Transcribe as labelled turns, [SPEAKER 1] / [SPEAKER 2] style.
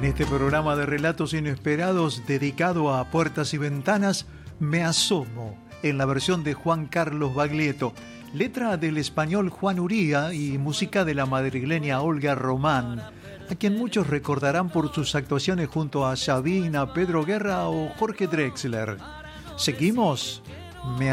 [SPEAKER 1] En este programa de relatos inesperados dedicado a puertas y ventanas, Me asomo, en la versión de Juan Carlos Baglietto, letra del español Juan Uría y música de la madrileña Olga Román, a quien muchos recordarán por sus actuaciones junto a Sabina, Pedro Guerra o Jorge Drexler. Seguimos.